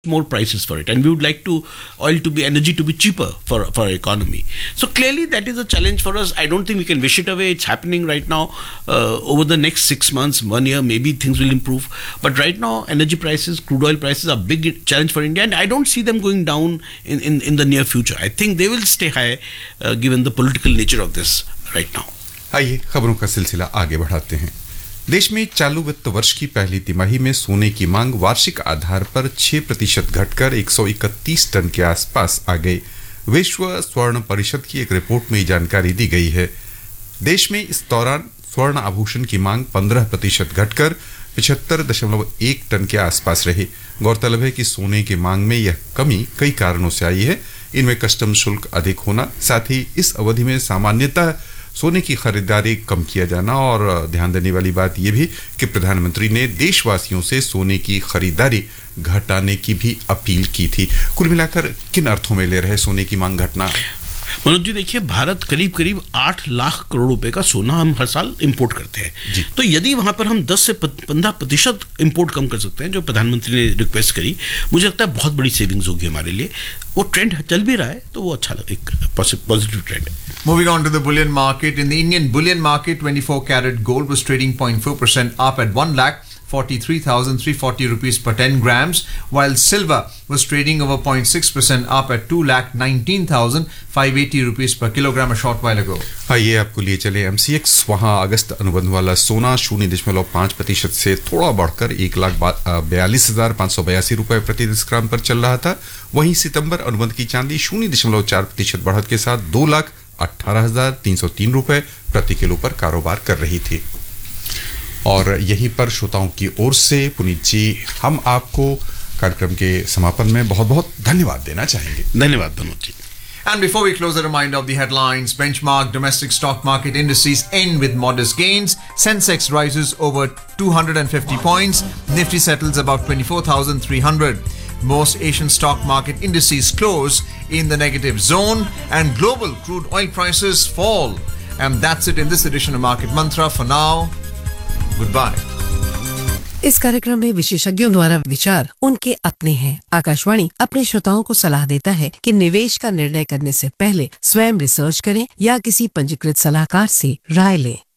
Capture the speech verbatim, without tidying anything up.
more prices for it, and we would like to oil to be energy to be cheaper for for our economy. So clearly that is a challenge for us. I don't think we can wish it away. It's happening right now. Uh, over the next six months, one year, maybe things will improve. But right now, energy prices, crude oil prices are a big challenge for India, and I don't see them going down in, in, in the near future. I think they will stay high uh, given the political nature of this right now. आइए खबरों का सिलसिला आगे बढ़ाते हैं। देश में चालू वित्त वर्ष की पहली तिमाही में सोने की मांग वार्षिक आधार पर छह प्रतिशत घटकर एक सौ इकतीस टन के आसपास आ गई। विश्व स्वर्ण परिषद की एक रिपोर्ट में ये जानकारी दी गई है। देश में इस दौरान स्वर्ण आभूषण की मांग पंद्रह प्रतिशत घटकर पचहत्तर दशमलव एक टन के आसपास रही। गौरतलब है कि सोने की मांग में यह कमी कई कारणों से आई है। इनमें कस्टम शुल्क अधिक होना, साथ ही इस अवधि में सामान्यतः सोने की खरीदारी कम किया जाना, और ध्यान देने वाली बात यह भी कि प्रधानमंत्री ने देशवासियों से सोने की खरीदारी घटाने की भी अपील की थी। कुल मिलाकर किन अर्थों में ले रहे सोने की मांग घटना? मनोज जी, देखिए, भारत करीब करीब आठ लाख करोड़ रुपए का सोना हम हर साल इंपोर्ट करते हैं। तो यदि वहां पर हम दस से पंद्रह प्रतिशत इंपोर्ट कम कर सकते हैं, जो प्रधानमंत्री ने रिक्वेस्ट करी, मुझे लगता है बहुत बड़ी सेविंग्स होगी हमारे लिए। वो ट्रेंड चल भी रहा है, तो वो अच्छा एक पॉजिटिव ट्रेंड है। Moving on to the bullion market. In the Indian bullion market, twenty-four carat gold was trading zero point four percent up at one lakh forty-three thousand three hundred forty rupees per ten grams, while silver was trading over zero point six percent up at two lakh nineteen thousand five hundred eighty rupees per kilogram a short while ago. आइए आपको लिए चले M C x. वहाँ अगस्त अनुबंध वाला सोना शून्य दशमलव पाँच प्रतिशत से थोड़ा बढ़कर एक लाख बयालीस हजार पाँच सौ बयासी रुपए प्रति दस ग्राम पर चल रहा था। वहीं सितंबर अनुबंध की चांदी शून्य दशमलव चार प्रतिशत बढ़त के साथ दो लाख अठारह हजार तीन सौ तीन रुपए प्रति किलो पर कारोबार कर रही थी। और यहीं पर श्रोताओं की ओर से पुनीत जी, हम आपको कार्यक्रम के समापन में बहुत बहुत धन्यवाद देना चाहेंगे। धन्यवाद Manoj ji. And before we close, a reminder of the headlines. Benchmark domestic stock market indices end with modest gains. Sensex rises over two hundred fifty points. Nifty settles above twenty-four thousand three hundred. Most Asian stock market indices close in the negative zone, and global crude oil prices fall. And that's it in this edition of Market Mantra. For now, goodbye. इस कार्यक्रम में विशेषज्ञों द्वारा विचार उनके अपने हैं। आकाशवाणी अपने श्रोताओं को सलाह देता है कि निवेश का निर्णय करने से पहले स्वयं रिसर्च करें या किसी पंजीकृत सलाहकार से राय लें।